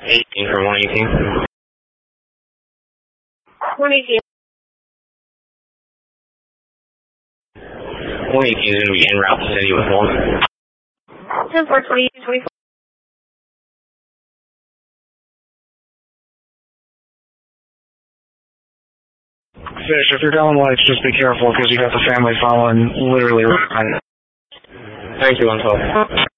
18 from 118. 118. 118 is going to be en route to city with 1. 10-4, 24. Fish, if you're going lights, just be careful because you got the family following literally right. Thank you, 112.